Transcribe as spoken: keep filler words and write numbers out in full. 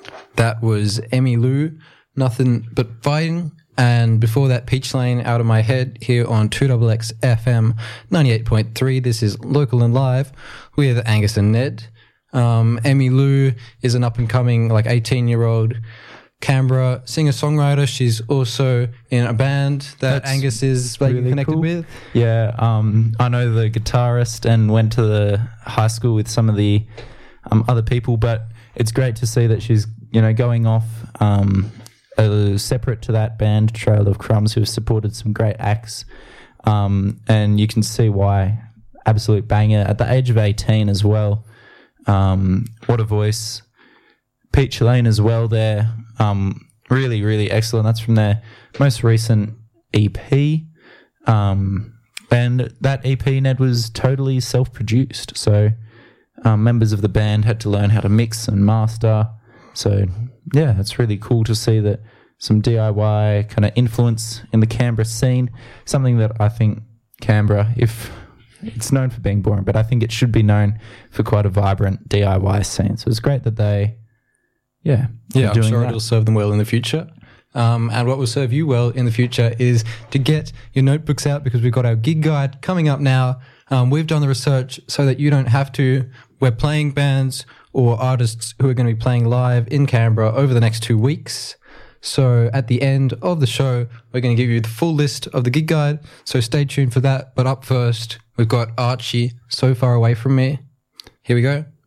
That was Emmylou, Nothing But Fighting. And before that, Peach Lane, Out of My Head, here on two X X F M ninety-eight point three. This is Local and Live with Angus and Ned. Um, Emmylou is an up-and-coming, like, eighteen-year-old Canberra singer-songwriter. She's also in a band that That's Angus is like, really connected cool. with. Yeah, um, I know the guitarist and went to the high school with some of the um, other people, but it's great to see that she's, you know, going off um, uh, separate to that band, Trail of Crumbs, who have supported some great acts. Um, and you can see why. Absolute banger. At the age of eighteen as well. Um, what a voice. Peach Lane as well there. Um, really, really excellent. That's from their most recent E P. Um, and that E P, Ned, was totally self-produced. So um, members of the band had to learn how to mix and master. So, yeah, it's really cool to see that some D I Y kind of influence in the Canberra scene. Something that I think Canberra, if it's known for being boring, but I think it should be known for quite a vibrant D I Y scene. So it's great that they... Yeah, yeah, I'm sure that. it'll serve them well in the future. Um, and what will serve you well in the future is to get your notebooks out, because we've got our gig guide coming up now. Um, we've done the research so that you don't have to. We're playing bands or artists who are going to be playing live in Canberra over the next two weeks. So at the end of the show, we're going to give you the full list of the gig guide. So stay tuned for that. But up first, we've got Archie, So Far Away From Me. Here we go.